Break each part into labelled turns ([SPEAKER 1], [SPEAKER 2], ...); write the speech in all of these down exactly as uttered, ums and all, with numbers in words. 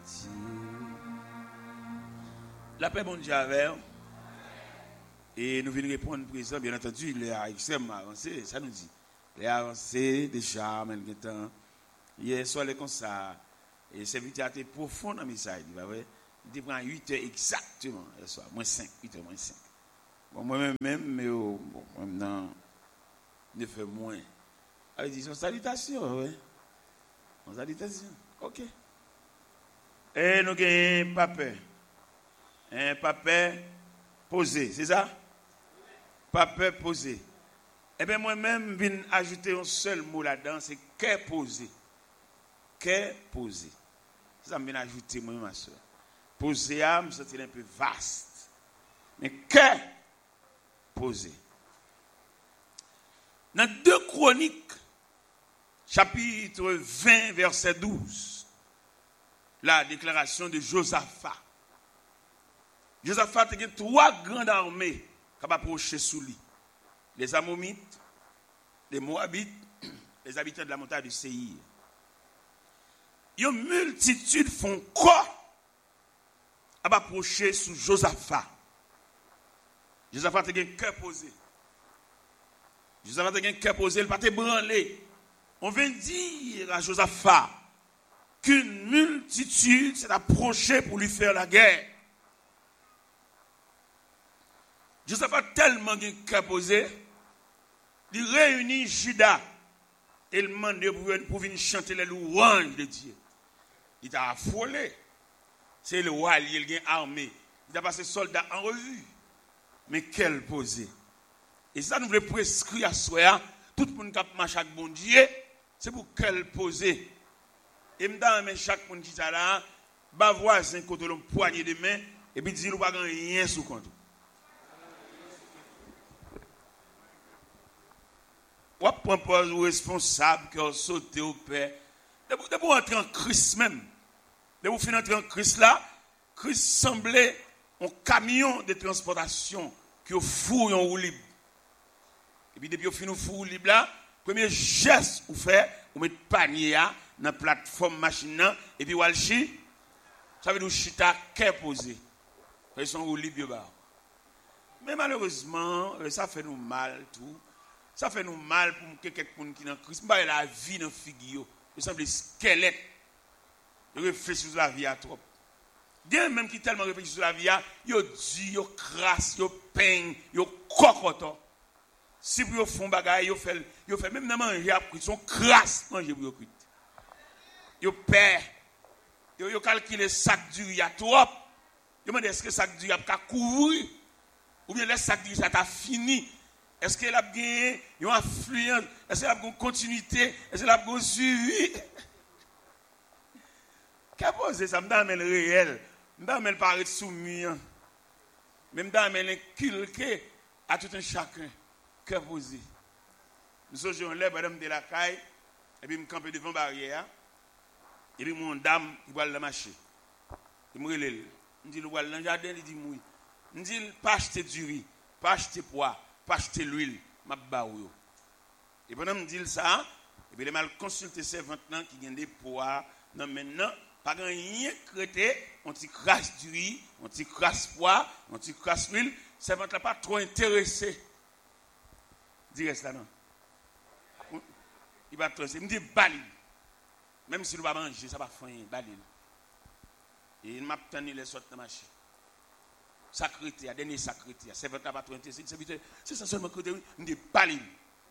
[SPEAKER 1] La paix, bon Dieu, avec. Et nous venons répondre présent, bien entendu, il est extrêmement avancé, ça nous dit. Il est avancé déjà, maintenant. Hier soir, il est comme ça. Et c'est une été profonde dans le message. Il prend huit heures exactement, hier soir, moins cinq, huit heures moins cinq. Bon, moi-même, mais oh, bon, maintenant, ne fait moins. Il dit, son salutation, oui. Son salutation, ok. Et nous avons un papa. Un papa posé, c'est ça? Papa posé. Eh bien, moi-même, je viens ajouter un seul mot là-dedans, c'est cœur posé. Cœur posé. C'est ça que je viens ajouter, moi, ma soeur. Posé, me sentir un peu vaste. Mais cœur posé. Dans deux Chroniques, chapitre vingt, verset douze, la déclaration de Josaphat. Josaphat a trois grandes armées qui ont approché sous lui. Les Ammonites, les Moabites, les habitants de la montagne du Séhir. Une multitude font quoi à approcher sous Josaphat. Josaphat a un cœur posé. Josaphat a un cœur posé, il n'a pas été branlé. On vient dire à Josaphat qu'une multitude s'est approchée pour lui faire la guerre. Josaphat tellement un cœur posé, il réunit Judas et il demande pour venir chanter les louanges de Dieu. Il t'a affolé. C'est le roi, il a armé. Il a passé soldats en revue. Mais quel posé. Et ça nous voulons prescrire à soi, tout le monde qui marche avec bon Dieu, c'est pour quel posé. Et me chaque monde qui est là, bah voisin côté le poignée de main et puis dire nous pas rien sous compte. Ou propose aux responsables qui ont sauté au père. De vous entrer en Christ même. De vous finir entrer en Christ là, Christ semblait un camion de transportation qui est fou et en roue libre. Et puis depuis vous finissez fou libre là, premier geste vous faites, vous mettez panier dans la plateforme machine et puis vous allez chier. Ça veut dire chita qu'est posé. Ils sont roue libre. Mais malheureusement, ça fait nous mal tout. Ça fait nous mal pour quelqu'un qui est dans Christ. Mais la vie dans la figure. Il semble squelette. Il réfléchit sur la vie à trop. Bien même qui tellement réfléchit sur la vie, il dit, il crasse, il peigne, il cocotte. Si vous faites un bagage, il fait, il fait même dans manger, ils sont crasse manger pour vous. Il perd. Il calcule le sac du riz à trop. Il demande est-ce que le sac du riz a couvrir ou bien le sac du riz ça a fini. Est-ce qu'elle a gagné une influence? Est-ce qu'elle a une continuité? Est-ce qu'elle a un suivi? Qu'est-ce que ça me donne le réel? Me donne le paraître soumis. Mais me donne le inculqué à tout un chacun. Qu'est-ce que c'est? Nous sommes là, madame de la caille, et puis je me campe devant la barrière, et puis mon dame, il va le marcher. Il me relève. Je dis, le dans le jardin, il dit, oui. Je dis, pas acheter du riz, pas acheter poids. Pas acheter l'huile, ma baou. Et pendant que je dis ça, et puis les mal consulter ces maintenant qui gagnent des poids. Non, maintenant, pas rien crété, on t'y crasse du riz, on t'y crasse poids, on t'y crasse l'huile. Ces ventes-là pas trop intéressé. Dis ça non. Il va trop intéressé. Il me dit balil. Même si nous va manger, ça va faire balil. Et il m'a tenu les sortes de machine. Sacré-té, à dernier sacré-té, c'est votre pas trop intéressé, c'est ça seulement que nous des balines.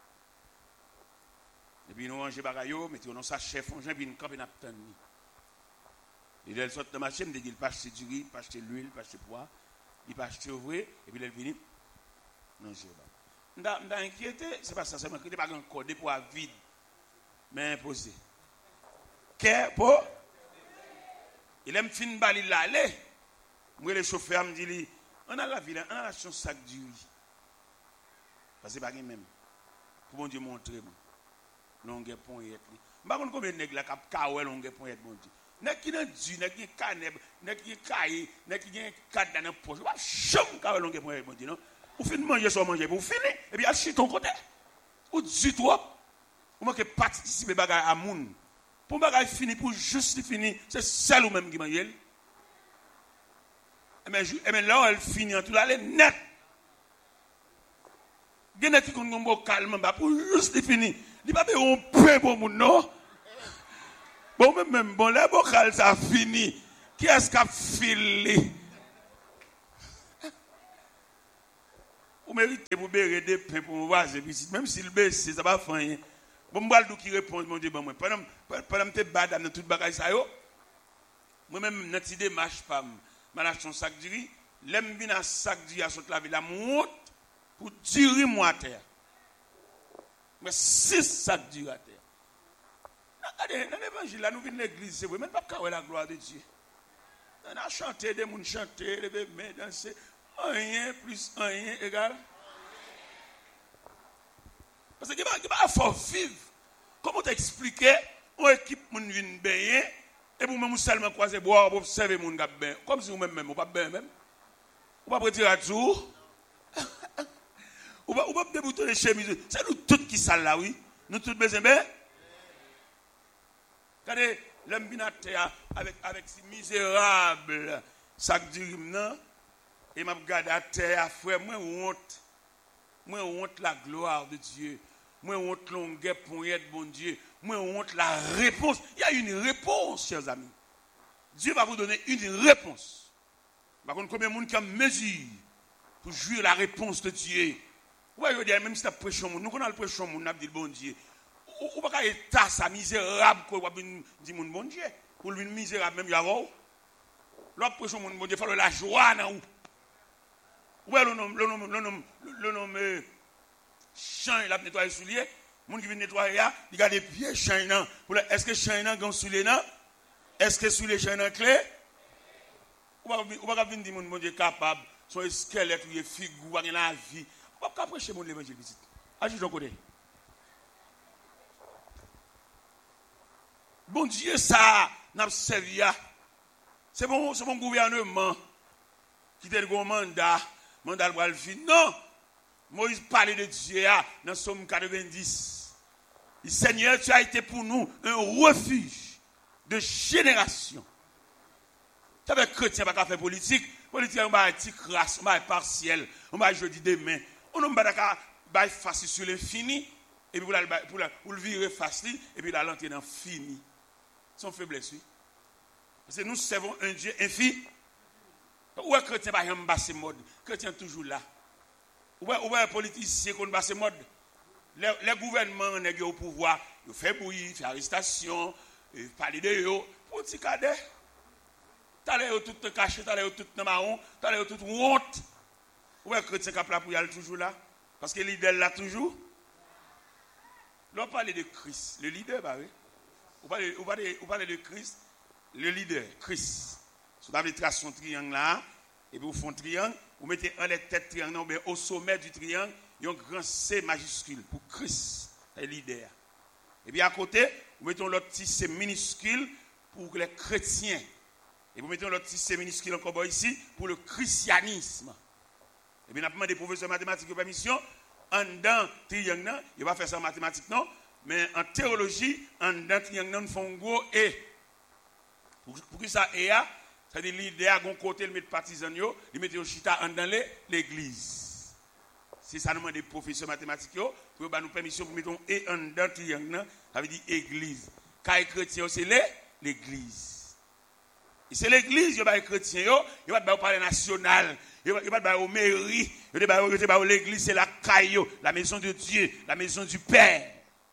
[SPEAKER 1] Et puis nous mangeons bagayo, mettons dans sa chef, on vient camper n'a pas tenu. Il est sorti de machine, il dit pas acheter du riz, pas acheter l'huile, pas acheter poids, il pas acheter ouvrier et puis il vient non je pas. M'da inquiété, c'est pas ça seulement que pas encore des poids vide mais imposé. Qu'est pour il aime fin balil là aller. Moi, le chauffeur me dit, on a la ville, on a la chance sac du riz. Parce que c'est pas même. Pour mon Dieu montrer, non, on a point et être. Je ne sais pas combien de nègres là, qui ont un point et être, mon Dieu. Nègres qui ont du, nègres qui ont caneb, nègres qui ont caillé, nègres qui ont cadre dans la poche. Je ne sais pas si point et être, mon Dieu, non. Vous finissez de manger, soit manger, vous finissez, et puis, à ton côté. Ou du trop. Vous manquez participer à la moun. Pour bagay fini, pour juste fini, c'est celle ou même qui mange. Et bien là, elle finit en tout là, elle est nette. Il y a qui ont un calme, pour juste fini. Il n'y a pas un peu pour mon non. Bon, même, même, bon, les bocal, ça fini. Qui est-ce qui a filé? Vous méritez pour bérer des pains pour vous voir, même si le baisse, ça va faire rien. Bon, moi, je qui répond, mon Dieu, moi, pendant que je bad dans toute bagaille, ça, moi-même, dans cette démarche, je m'achète un sac de riz, l'aime bien un sac de riz à sauter la ville, la monte pour tirer moi à terre. Mais six sacs de riz à terre. Regardez, dans l'évangile, là, nous venons de l'église, c'est vrai, même pas qu'à la gloire de Dieu. On a chanté, des gens chanté, les bébés danser. Rien plus rien égal. Parce que il va faut vivre. Comment t'expliquer, on équipe moun vinn baigner et vous même seulement croiser boire pour observer moun gap bain. Comme si vous même même, ou pas bain même. Ou pas retirer à tout. Ou pas ou pas débouter les chemises. C'est nous tous qui sale là oui. Nous tous besoin bain. Regardez l'homme binateur avec avec ces misérables sac du non. Et m'a regardé à terre, frère, moi honte. Moi honte la gloire de Dieu. Moi honte longueur pour être bon Dieu. Moi honte la réponse. Il y a une réponse, chers amis. Dieu va vous donner une réponse. Par contre, combien de monde qui a mesure pour jouir la réponse de Dieu? Ouais, je veux dire, même si tu as prêché au monde, nous, quand on a le prêché au monde, on a dit bon Dieu. Ou pas qu'il y ait ça misérable, qu'on va dire bon Dieu. Pour lui, misérable, même, il y a où? L'autre prêché au monde, bon Dieu, il faut la joie dans où? Ouais, le nom, le nom, le nom, le nom, euh, champ, il a nettoyé les souliers. Les gens qui viennent nettoyer, ils gardent les pieds, champ, non. Est-ce que champ, non, quand souliers, non? Est-ce que souliers, champ, non, clé? Ou pas venir dire, mon Dieu, capable, son squelette, ou une figure, ou la vie. Ou pas prêcher mon l'évangile visite. Agis ton côté. Bon Dieu, ça, n'a servi à. C'est bon, c'est mon gouvernement qui te le mandat. Mandat le fin. Non. Moïse parlait de Dieu dans Somme quatre-vingt-dix. Le Seigneur, tu as été pour nous un refuge de génération. Tu avais chrétien pas faire politique. Politique, on va un petit crasse, on va partiel, on va jeudi demain. On ne va pas facile sur l'infini. Et puis pour le virer facile, et puis la l'entrer dans fini. Son faiblesse, oui. Parce que nous servons un Dieu infini. Où est chrétien par exemple basse mode? Chrétien toujours là. Où est où est politicien qu'on basse mode? Les, les gouvernements nèg au pouvoir, ils fait bouillir, fait arrestation, parler de eux pour petit cadet. T'allez tout caché, t'allez tout dans marron, t'allez tout honte. Où est chrétien qui là pour y aller toujours là? Parce que le leader là toujours. L'on parle de Christ, le leader bah oui. Vous parlez vous parlez vous parlez de Christ, le leader, Christ. Vous avez tracé son triangle là, et puis vous faites un triangle, vous mettez en les têtes triangle, mais au sommet du triangle, il y a un grand C majuscule pour Christ, le leader. Et puis à côté, vous mettez l'autre petit C minuscule pour les chrétiens. Et vous mettez l'autre petit C minuscule encore ici pour le christianisme. Et bien, nous avons des professeurs mathématiques de permission, en dedans triangle, il va faire ça en mathématiques, non, mais en théologie, en dedans triangle, nous faisons un gros E. Pour, pour que ça E a, c'est-à-dire l'idée à un côté, il met partisan, il met un chita en dans l'église. C'est ça nous demande des professeurs mathématiques, pour nous permission pour mettre un et en dans triangle, ça veut dire église. Quand les chrétiens, c'est l'église. Et c'est l'église, il y a des chrétiens, il y a des palais national, il y a des mairies, il y a des l'église, c'est la caille, la maison de Dieu, la maison du Père.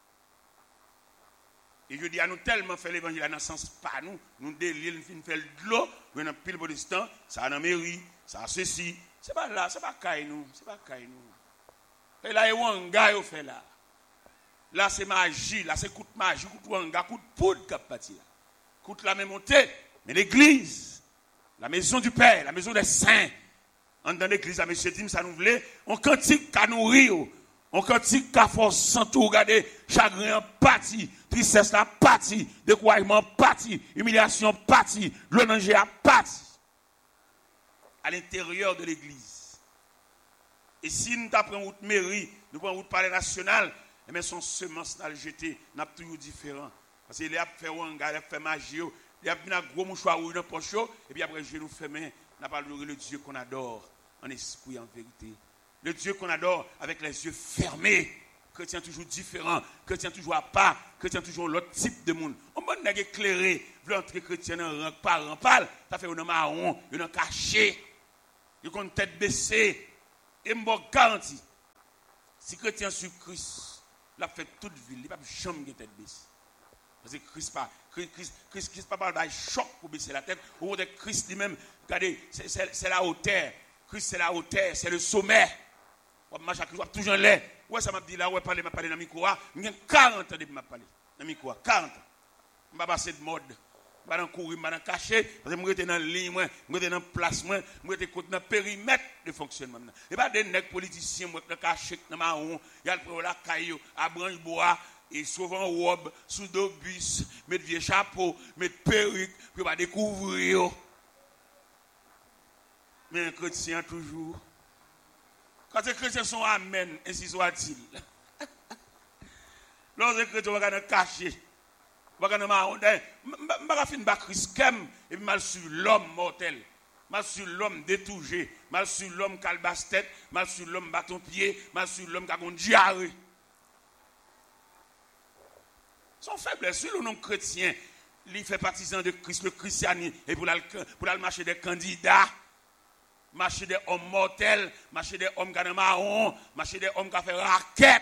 [SPEAKER 1] Et je dis à nous tellement faire l'évangile dans le sens pas nous, nous délire, nous faisons de l'eau, nous avons pile protestant, ça a dans la mairie, ça a ceci, c'est pas là, c'est pas caille nous, c'est pas caille nous. Et là, il y a un gars qui fait là. Là, c'est magie, là, c'est coup de magie, coup de wanga, coup de poudre qui a parti là. Coup de la même montée, mais l'église, la maison du Père, la maison des saints, en dans l'église, à M. Tim, ça nous voulait, on cantique qu'à nourrir. On cantique qu'à force sans tout regarder, chagrin parti, tristesse la partie, découragement parti, humiliation parti, le danger à parti. À l'intérieur de l'église. Et si nous prenons route mairie, nous prenons route palais national, eh bien son semence dans le jeté, n'a toujours différent. Parce qu'il a fait un gars, il a fait magie, il a mis un gros mouchoir dans le poche, et puis après, je nous ferme, n'a pas le Dieu qu'on adore en esprit, en vérité. Le Dieu qu'on adore avec les yeux fermés. Chrétien toujours différent, chrétien toujours à part, chrétien toujours l'autre type de monde. On va nous éclairer, vouloir entrer chrétien en rang par rang par, ça fait un marron, un caché, une tête baissée. Et je vous garantis, si chrétien sur Christ, il a fait toute ville, il n'a pas jamais tête baissée. Parce que Christ pas, Christ, Christ, Christ, Christ pas parle d'un choc pour baisser la tête. Ou de Christ lui-même, regardez, c'est, c'est, c'est la hauteur. Christ c'est la hauteur, c'est le sommet. On marche à Christ, on toujours l'air. Ouais, ça m'a dit là, ouais, parler, m'a parlé dans le micro. J'ai quarante ans de m'a parlé dans le micro. quarante ans. Je vais passer de mode. Je vais courir, je vais cacher. Parce que je suis dans la ligne, je suis dans la place, je suis dans le périmètre de fonctionnement. Et pas des nègres politiciens, je suis caché dans ma roue. Il y a le la caillou, à branche bois. Et souvent robe, sous deux bus, mettre vieux chapeau, mettre perruque, puis on va découvrir. Mais un chrétien toujours. Quand les chrétiens sont amen, ainsi soit-il. Lorsque les chrétiens vont cacher, vont faire marron, je ne vais pas faire Christ et puis mal sur l'homme mortel, mal sur l'homme détougé, mal sur l'homme qui a le basse-tête, mal sur l'homme bâton-pied, mal sur l'homme qui a un diarrhée. Son faiblesse, sur le nom chrétien, il fait partisan de Christ, le christianisme, et pour aller marcher des candidats, marcher des hommes mortels, marcher des hommes qui ont marron, marcher des hommes qui ont fait raquette.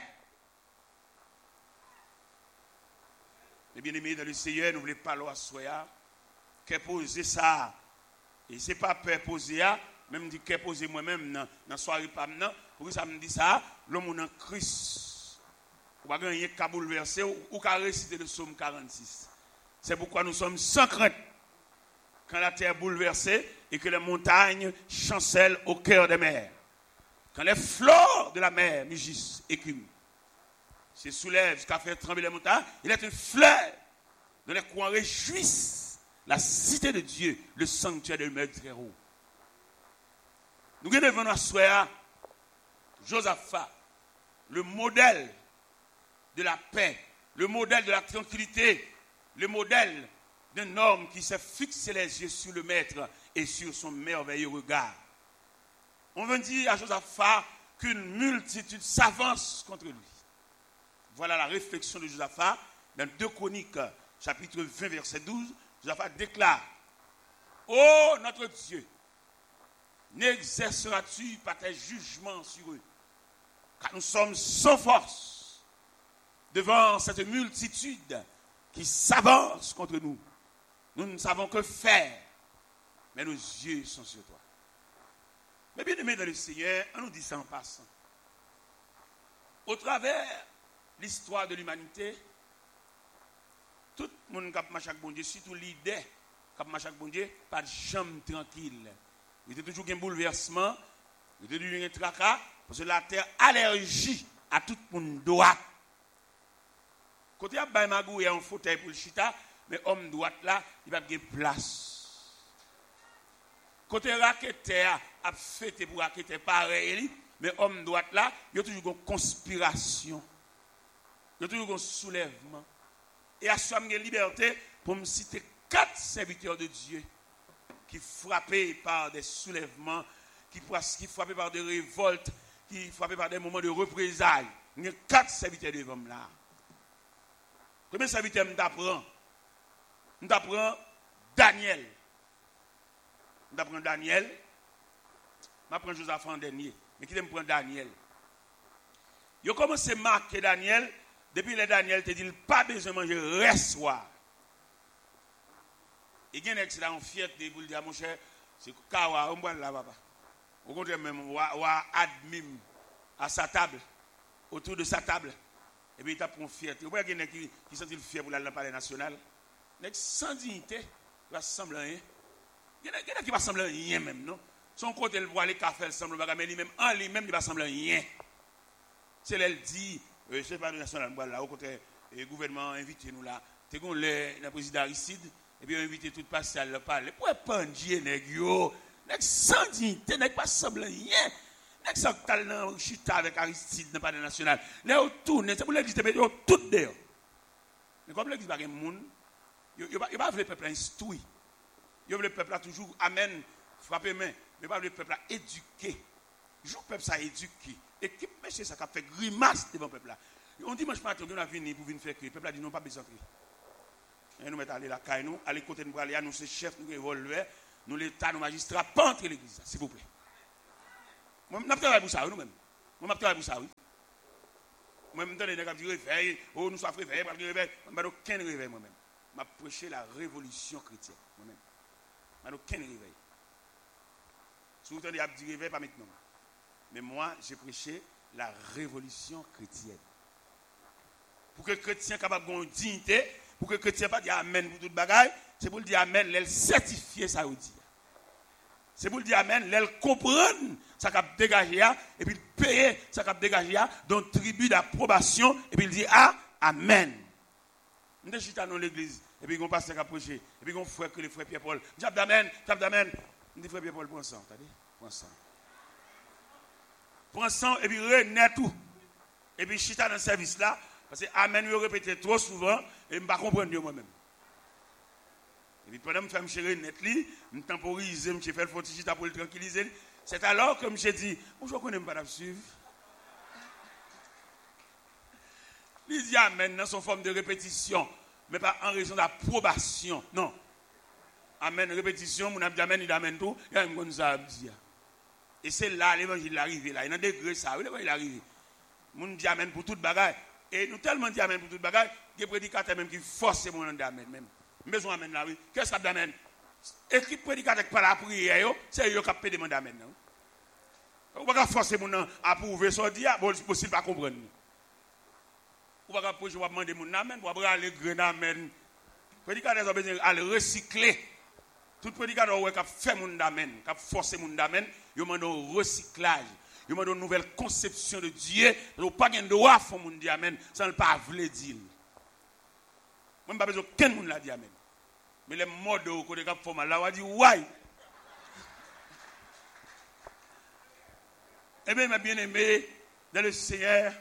[SPEAKER 1] Les bien-aimés dans le Seigneur, nous ne voulons pas l'oie soya, qu'est poser ça. Et ce n'est pas peur poser ça, même dit qu'est poser moi-même dans la soirée, pour que ça me dit ça, l'homme en Christ. Ou pas gagner qu'à bouleverser ou qu'à réciter le psaume quarante-six. C'est pourquoi nous sommes sans crainte quand la terre est bouleversée et que les montagnes chancellent au cœur des mers. Quand les fleurs de la mer mugissent, écument, se soulèvent jusqu'à faire trembler les montagnes, il est une fleur dont les coins réjouissent la cité de Dieu, le sanctuaire de l'Éternel très haut. Nous devons nous asseoir Josaphat, le modèle de la paix, le modèle de la tranquillité, le modèle d'un homme qui s'est fixé les yeux sur le maître et sur son merveilleux regard. On veut dire à Josaphat qu'une multitude s'avance contre lui. Voilà la réflexion de Josaphat dans deux Chroniques, chapitre vingt, verset douze. Josaphat déclare: ô notre Dieu, n'exerceras-tu pas tes jugements sur eux, car nous sommes sans force devant cette multitude qui s'avance contre nous. Nous ne savons que faire, mais nos yeux sont sur toi. Mais bien aimés dans le Seigneur, on nous dit ça en passant. Au travers de l'histoire de l'humanité, tout le monde qui marche avec bon Dieu, surtout l'idée qui marche avec bon Dieu, pas de jambe tranquille. Il y a toujours un bouleversement, il y a toujours un tracas, parce que la terre allergie à tout le monde droit. Quand il y a un magou et un fauteuil pour le chita, mais homme droite là, il va avoir place. Quand il y a un raqueteur a fêté pour raqueter pareil, mais homme droite là, il y a toujours une conspiration. Il y a toujours un soulèvement. Et à ce moment de liberté, pour me citer quatre serviteurs de Dieu qui frappés par des soulèvements, qui, qui frappés par des révoltes, qui frappés par des moments de représailles. Il y a quatre serviteurs de l'homme là. Premier serviteur, je t'apprends. Je t'apprends Daniel. Je t'apprends Daniel. Je t'apprends Josaphat en dernier. Mais qui me prend Daniel? Je commence à marquer Daniel. Depuis le Daniel te dit, pas besoin de manger, reste soir. Il y a un excellent fier de vous dire, mon cher, c'est Kawa, on boit là, papa. Au contraire, même, on va admim à sa table, autour de sa table. Et puis il t'a pris fierté. Vous voyez qu'il y a qui, qui sont fiers pour la palais national? Il y a sans dignité, il va sembler rien. Il y en a qui va sembler rien même, non? Son côté, il voit les cafés, il semble mais lui-même, en lui-même, il va sembler rien. C'est là, il dit, je ne sais pas, le national, là, au contraire, le gouvernement a invité nous là. Tu sais, le, le président Aristide, et puis il a invité tout le passé à le parler. Pourquoi pas dire, nèg yo? Nèg sans dignité, nèg pas sembler rien. Nèg sans talent, chita avec Aristide, dans le palais national. Là, on tourne, c'est pour l'exister, mais on tout d'ailleurs. Mais comme l'église n'a pas de monde, il n'y a pas le peuple instruit. Il y a le peuple toujours, amen, frapper main. Mais pas le peuple éduqué. Je le peuple ça éduqué. Et qui monsieur ça qui fait grimace devant le peuple là. On dit, moi je m'attends qu'on a venu pour venir faire que le peuple a dit non, pas besoin de. Et nous mettons aller la caille, nous, aller côté nous aller, nous, ces chefs, nous, revolver, nous, l'État, nous, magistrats, pas entrer l'église, s'il vous plaît. Moi, je travaille pour ça, nous-mêmes. Moi, je travaille pour ça, oui. Moi, je me donne des gens qui réveillent, oh, nous sommes réveillés, pas de réveil. Je n'ai aucun réveil moi-même. Je prêché la révolution chrétienne, moi-même. Je n'ai aucun réveil. Si vous entendez dire réveil, pas maintenant. Mais moi, j'ai prêché la révolution chrétienne. Pour que le chrétien soit capable d'avoir une dignité, pour que le chrétien ne pas dire amen pour toute bagaille, c'est pour le dire amen, l'elle certifier ça ou dire. C'est pour le dire amen, l'elle comprendre ça qu'a dégagé et puis payer ça qu'a dégagé dans le tribut d'approbation et puis il dit ah, amen. Nous sommes dans l'église et puis on passe à prêcher et puis on frère que les frères Pierre Paul, j'ab d'amen, j'ab d'amen. On dit frère Pierre Paul prends ça, attendez, prends ça. Prends ça et puis renaît tout. Et puis chita dans le service là parce que amen je répète trop souvent et je ne comprends pas moi-même. Et puis pendant que je fais me net li, je temporise, je fais le foti pour le tranquilliser. C'est alors que je dis, je ne connais pas la suivre. Il dit amen dans son forme de répétition, mais pas en raison d'approbation. Non. Amen, répétition, mon abdi amen, il amen tout, il y a un bon ça dire. Et c'est là l'évangile arrivé là, il y a un degré ça, oui, il arrive. Mon dit amen pour toute bagaille. Et nous tellement dit amen pour toute bagaille, il y a des prédicateurs même qui forcent mon nom d'amen même. Besoin d'amen là, oui. Qu'est-ce que ça d'amen? Écrit prédicateur par la prière, c'est eux qui ont demandé d'amen. On ne va pas forcer mon nom à prouver ça, dire, bon, c'est possible de ne pas comprendre. On ne va pas demander mon amen, on va aller grainer amen. Prédicateur a besoin de recycler. Tout prédicateur qui a fait mon amen, qui a forcé mon amen, il demande un recyclage. Il demande une nouvelle conception de Dieu. Il n'y a pas de droit à faire mon amen sans ne pas vouloir dire. Moi, je n'ai pas besoin qu'un monde l'a dit amen. Mais les modes au côté de la forme, là, on a dit ouais. Eh bien, mes bien-aimés, dans le Seigneur,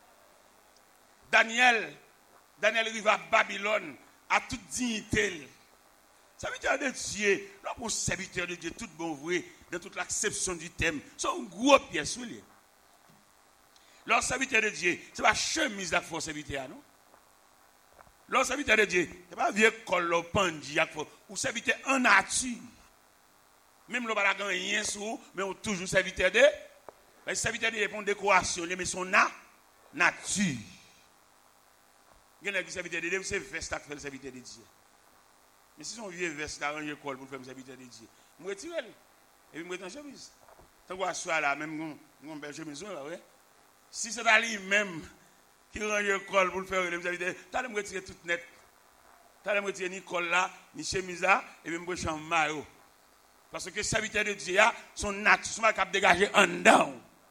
[SPEAKER 1] Daniel, Daniel arrive à Babylone, à toute dignité. Serviteur de Dieu, là, pour serviteur de Dieu, tout bon vrai, dans toute l'acception du thème, c'est un gros pièce sur lui. Leur serviteur de Dieu, ce n'est pas chemise la force serviteur, non? Leur serviteur de Dieu, ce n'est pas vieux col au pandi, ou serviteur en nature. Même le balagan rien sous, mais on toujours serviteur de. Le serviteur de Dieu pour une décoration, mais son na, nature. Il y a des serviteurs de Dieu, c'est veste qui fait le serviteur de Dieu. Mais si son vieux veste qui arrange col pour faire le serviteur de Dieu, je retire et puis je mets en chemise. Tant qu'on soit là, même on belle chemise là, ouais. Si c'est à lui-même qui range le col pour faire le serviteur, tu as me retirer tout net. Tu as me retirer ni col là, ni chemise là, et puis me en maillot. Parce que les serviteurs de Dieu, son nature, son cap dégagé en dedans.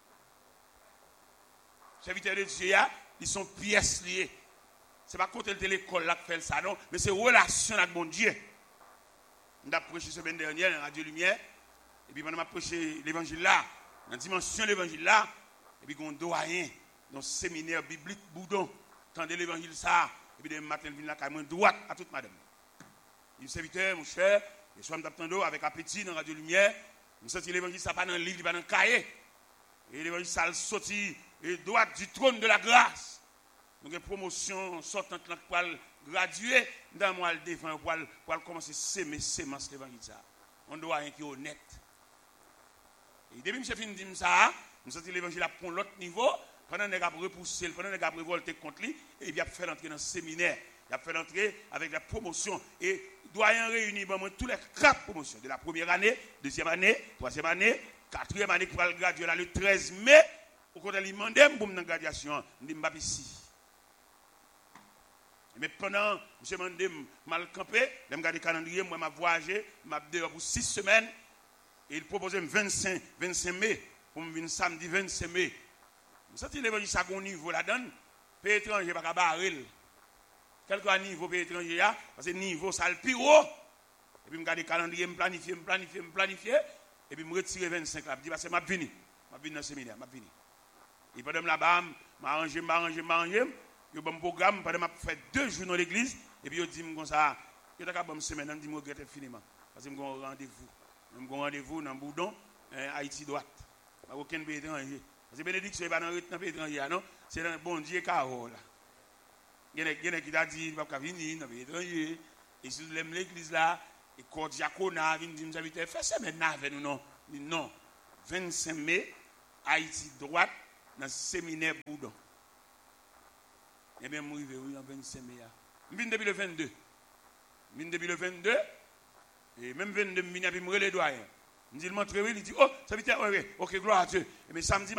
[SPEAKER 1] Les serviteurs de Dieu, ils sont pièces liées. Ce n'est pas contre l'école là qui fait ça, non, mais c'est relation avec mon Dieu. On a prêché la semaine dernière dans Radio Lumière, et puis on a prêché l'évangile là, dans la dimension de l'évangile là, et puis on doyen dans le séminaire biblique Boudon, tendez l'évangile ça, et puis demain matin, il vient là, moi droite à toute madame. Il serviteur, mon cher, et soit m'attendons avec appétit dans Radio Lumière, nous sorti l'évangile ça pas dans le livre, pas dans le cahier, et l'évangile ça sorti et droite du trône de la grâce. Donc, une promotion sortante pour graduer dans le mois de défense, pour commencer à s'aimer, s'aimer l'évangile. On doit être honnête. Et depuis que je finis de dire ça, nous sommes l'évangile à prendre l'autre niveau, pendant que nous avons repoussé, pendant que nous avons révolté contre lui, et il a fait entrer dans le séminaire. Il a fait entrer avec la promotion. Et doyen réunir tous les quatre promotions de la première année, deuxième année, troisième année, quatrième année qui va le graduer là, le treize mai. Au côté de l'imandem, pour la graduation, nous sommes ici. Mais pendant, je me suis mal campé, je me suis calendrier, moi, je voyagé, je suis pour six semaines, et il proposait vingt-cinq mai, pour me venir samedi vingt-cinq mai. Je sens que l'évangile, ça a un niveau là-dedans, pays étranger, pas barrer. Quel que soit le niveau pays étranger, parce que le niveau, ça le plus haut. Et puis, je me suis calendrier, je me planifie, je me planifie, je me planifie, et puis je me retire vingt-cinq là. Je dis, parce que je suis venu, je suis venu dans le séminaire, je suis venu. Et pendant là-bas, je m'arrange, je m'arrange, je m'arrange. Yo bon programme pendant m'a fait deux jours dans l'église et puis yo dit comme ça, yo t'a bon semaine, on dit me regrette infiniment parce que me gon rendez-vous. Me gon rendez-vous dans Boudon, Haïti droite. Pas aucun pays étranger. Parce que bénédiction est pas dans le pays étranger non, c'est dans bon Dieu Carole. Il y a qui t'a dit pas venir dans le pays étranger et si vous aimez l'église là et corps diaconat vient dire m'inviter faire semaine avec nous non. Non. vingt-cinq mai Haïti droite dans le séminaire Boudon. Et bien, je suis arrivé en vingt-cinq mai. Je viens depuis le vingt-deux. Je viens depuis le vingt-deux. Et même vingt-deux, je viens depuis le doyen. Je dis, il montre, il dit, oh, ça veut dire, ok, gloire à Dieu. Et bien, samedi,